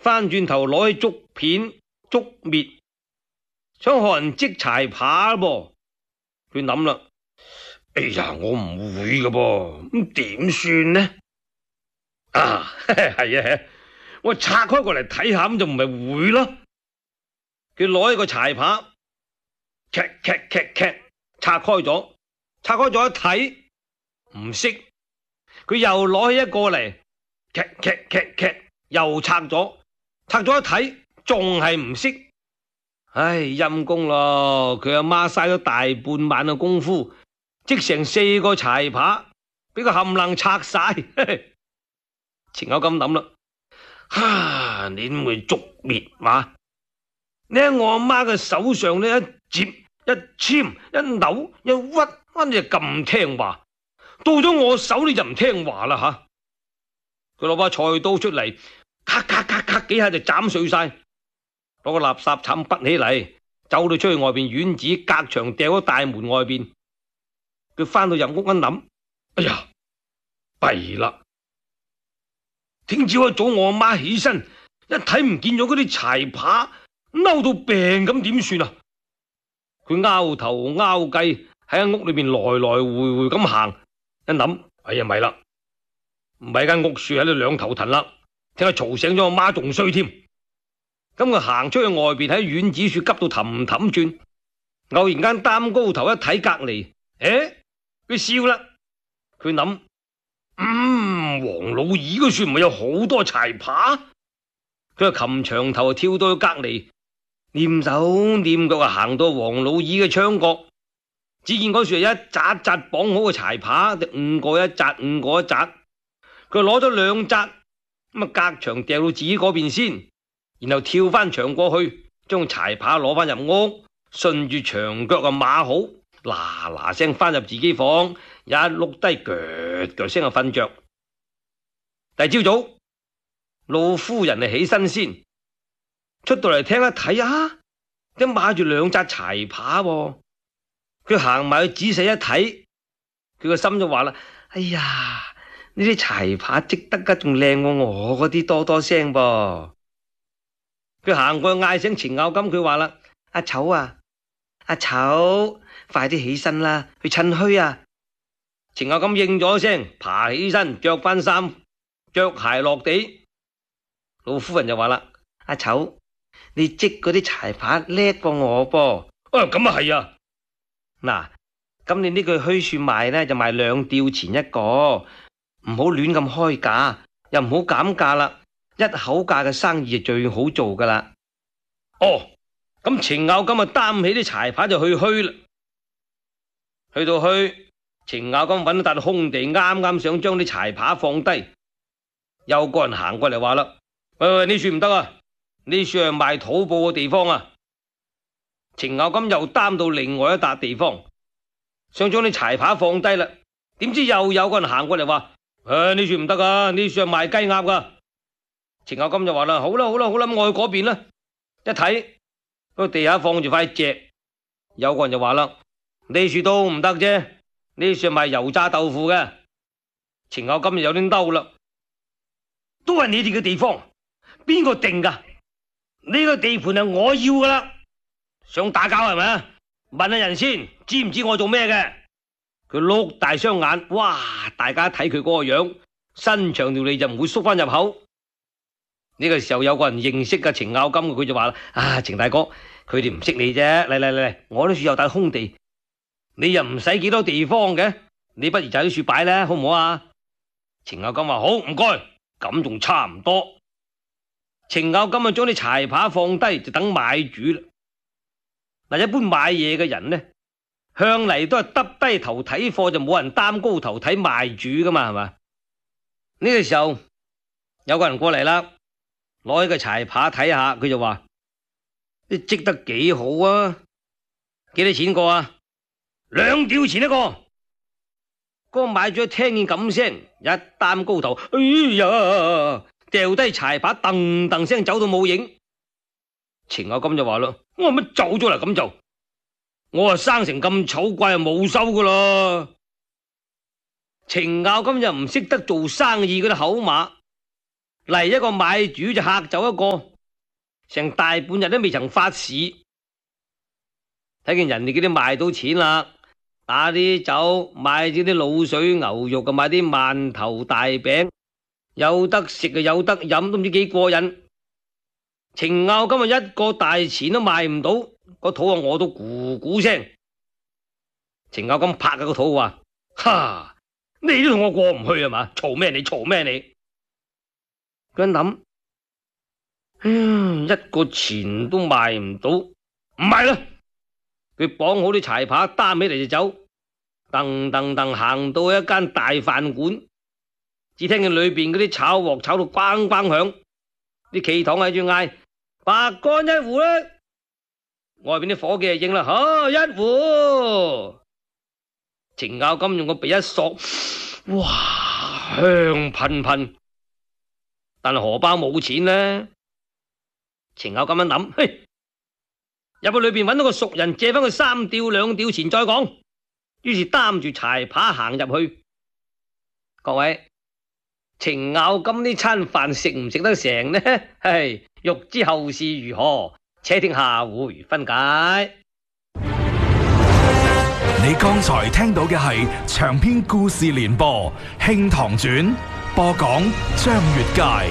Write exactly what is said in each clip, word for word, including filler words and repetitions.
翻轉頭攞起竹片竹篾，想學人織柴扒噃。佢諗啦，哎呀，我唔會噶噃，咁點算呢？啊，係啊，我拆開過嚟睇下，咁就唔係會咯。佢攞起個柴扒，劇劇劇劇拆開咗，拆開咗一睇，唔識。佢又攞起一個嚟，劇劇劇劇又拆咗，拆咗一睇，仲係唔識。唉，陰公咯！佢阿媽嘥咗大半晚嘅功夫，織成四個柴扒，俾佢冚唪唥拆晒。程咬金諗啦，哈！你點會捉滅嘛？你喺我阿媽嘅手上呢，一接一簽一扭一屈，乜你就咁聽話？到咗我手你就唔聽話啦吓！佢攞把菜刀出嚟，咔咔咔咔幾下就斬碎晒。攞個垃圾鏟拔起嚟，走到出去外邊院子隔牆掉咗大門外邊。佢翻到入屋一諗，哎呀，弊啦！聽朝一早我阿媽起身一睇唔見咗嗰啲柴扒，嬲到病咁點算啊？佢拗頭拗計喺屋裏邊來來回回咁行，一諗，哎呀咪啦，唔係間屋樹喺度兩頭騰啦，聽下嘈醒咗我媽仲衰添。咁佢行出去外邊喺院子樹急到氹氹轉，偶然間擔高頭一睇隔籬，誒，佢笑啦。佢諗，嗯，黃老二嗰樹唔係有好多柴扒？佢就擒牆頭跳到去隔籬，念手念腳啊，行到黃老二嘅窗角，只見嗰樹係一紮紮綁好嘅柴扒，五個一紮，五個一紮。佢攞咗兩紮，咁啊隔牆掉到自己嗰邊先。然後跳翻牆過去，將柴扒攞翻入屋，順住牆腳啊馬好，嗱嗱聲翻入自己房，一碌低腳腳聲就瞓着。第二朝早，老夫人啊起身先，出到嚟聽一睇啊，點碼住兩紮柴扒喎？佢行埋去仔細一睇，佢個心就話啦：哎呀，呢啲柴扒織得噶仲靚過我嗰啲多多聲噃。佢行過去嗌醒程咬金，佢話啦：阿丑啊，阿丑，快啲起身啦，去趁墟啊！程咬金應咗聲，爬起身，着翻衫，着鞋落地。老夫人就話啦：阿丑，你織嗰啲柴扒叻過我噃。啊，咁啊係啊！嗱，咁你呢句墟樹賣呢，就賣兩吊錢一個，唔好亂咁開價，又唔好減價啦。一口價嘅生意係最好做噶啦。哦，咁程咬金啊擔起啲柴扒就去墟啦。去到墟，程咬金揾到笪空地，啱啱想將啲柴扒放低，有個人行過嚟話啦：喂喂，呢樹唔得啊，呢樹係賣土布嘅地方啊。程咬金又擔到另外一笪地方，想將啲柴扒放低啦，點知又有個人行過嚟話：誒，呢樹唔得啊，呢樹係賣雞鴨噶。程咬金就話啦：好啦好啦好啦，我去嗰邊啦。一睇個地下放住塊席，有個人就話啦：呢樹都唔得啫，呢樹係賣油炸豆腐嘅。程咬金就有啲嬲啦，都係你哋嘅地方，邊個定噶？呢個地盤係我要噶啦，想打交係咪啊？問下人先，知唔知我做咩嘅？佢碌大雙眼，哇！大家睇佢嗰個樣，伸長條脷就唔會縮翻入口。呢個時候有個人認識嘅程咬金，佢就話啦：啊，程大哥，佢哋唔識你啫。嚟嚟嚟，我呢樹有笪空地，你又唔使幾多地方嘅，你不如就喺樹擺啦，好唔好啊？程咬金話：好，唔該，咁仲差唔多。程咬金啊，將啲柴扒放低，就等買主啦。嗱，一般買嘢嘅人呢，向嚟都係耷低頭睇貨，就冇人擔高頭睇賣主噶嘛，係嘛？呢個時候有個人過嚟啦。攞起個柴扒睇下，佢就話：你織得幾好啊？幾多錢個啊？兩吊錢一個。嗰個買主聽見咁聲，一擔高頭，哎呀，掉低柴扒，噔噔聲走到冇影。程咬金就話啦：我話乜走咗啦？咁就我話生成咁醜怪，冇收噶啦。程咬金就唔識得做生意嗰啲口馬。 嚟一個買主就嚇走一個，成大半日都未曾發市。睇見人哋嗰啲賣到錢啦，打啲酒，買啲啲滷水牛肉，買啲饅頭大餅，有得食啊，有得飲，都唔知幾過癮。程咬金啊，一個大錢都賣唔到，個肚啊餓到咕咕聲。程咬金拍下個肚話：哈，你都同我過唔去啊嘛？嘈咩你？嘈咩你？佢一諗，嗯，一個錢都賣唔到，唔賣啦。佢綁好啲柴扒，擔起嚟就走，噔噔噔行到一間大飯館，只聽見裏邊嗰啲炒鑊炒到咣咣響，啲企堂喺度嗌白乾一壺啦，外邊啲伙計就應啦，吓一壺。程咬金用個鼻一索，哇，香噴噴，但係荷包冇錢呢。程咬金一諗，嘿，入去裏邊揾到個熟人借翻佢三吊兩吊錢再講。於是擔住柴扒行入去。各位，程咬金呢餐飯食唔食得成呢？係欲知後事如何，且聽下回分解。 你剛才聽到嘅係長篇故事連播《慶堂傳》，播講張悅楷。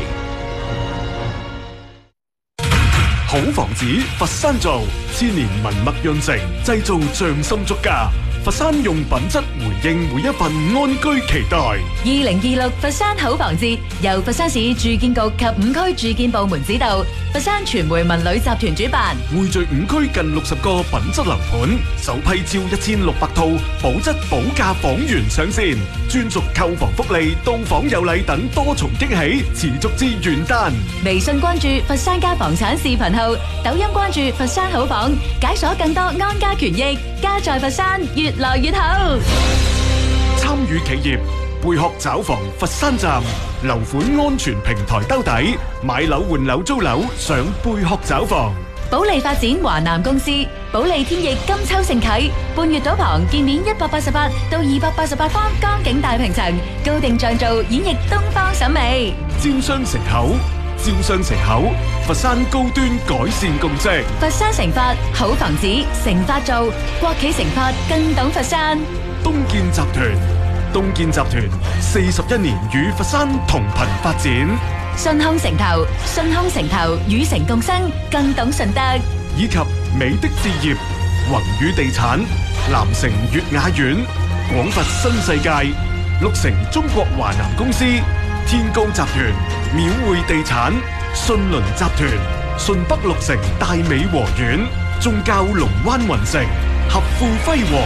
好房子，佛山造，千年文墨潤成，製造匠心足家。佛山用品質回應每一份安居期待。 二零二六佛山好房節由佛山市住建局及五區住建部門指導，佛山傳媒文旅集團主辦， 匯聚五區近六十個品質樓盤，首批招一千六百套保質保價房源上線，專屬購房福利、到訪有禮等多重驚喜，持續至元旦。 微信關注佛山家房產視頻號，抖音關注佛山好房，解鎖更多安家權益，家在佛山越來越好。 參與企業貝殼找房佛山站樓款安全平台兜底，買樓換樓租樓上貝殼找房。 保利發展華南公司，保利天翼金秋盛啟，半月島旁建面一百八十八到二百八十八方江景大平層，高定像造演繹東方審美。 招商城口，招商城口，佛山高端改善共識。 佛山成發好房子，成發造，國企成發更懂佛山。 東建集團，東建集團四十一年與佛山同頻發展。 順康城投，順康城投與城共生，更懂順德。 以及美的置業、宏宇地產、南城悅雅苑、廣佛新世界、綠城中國華南公司、天高集團、廟匯地產、信倫集團、順北綠城大美和苑、中交龍灣雲城、合富輝煌。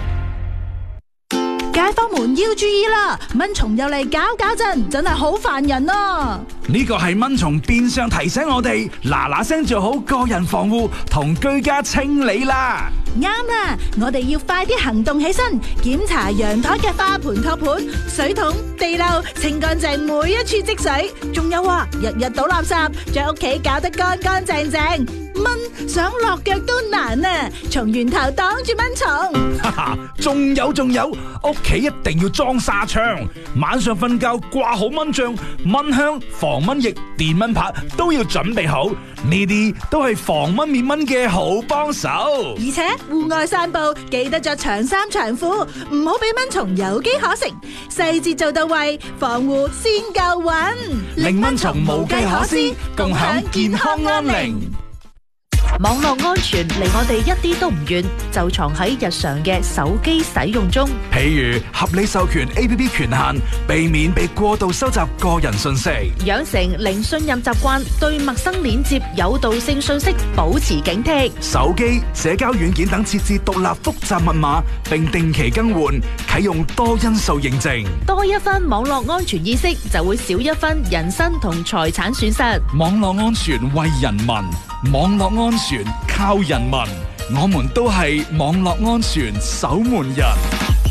街坊們要注意啦，蚊蟲又嚟搞搞震，真係好煩人啊！ 呢個係蚊蟲變相提醒我哋嗱嗱聲做好個人防護同居家清理啦。 啱啦，我哋要快啲行動起身，檢查陽台嘅花盆、托盤、水桶、地漏，清乾淨每一處積水。仲有啊，日日倒垃圾，將屋企搞得乾乾淨淨。蚊想落腳都難啊！從源頭擋住蚊蟲。 哈哈，仲有仲有，屋企一定要裝紗窗，晚上瞓覺掛好蚊帳、蚊香、防蚊液、電蚊拍都要準備好，呢啲都係防蚊滅蚊嘅好幫手。 而且戶外散步記得着長衫長褲，唔好俾蚊蟲有機可乘，細節做到位，防護先夠穩， 令蚊蟲無計可施，共享健康安寧。 網絡安全離我哋一啲都唔遠，就藏喺日常嘅手機使用中。 譬如合理授權 A P P 權限，避免被過度收集個人信息； 養成零信任習慣，對陌生鏈接、誘導性信息保持警惕。 手機、社交軟件等設置獨立複雜密碼，並定期更換，啟用多因素認證。 多一分網絡安全意識，就會少一分人身同財產損失。 網絡安全為人民，網絡安全靠人民，我們都係網絡安全守門人。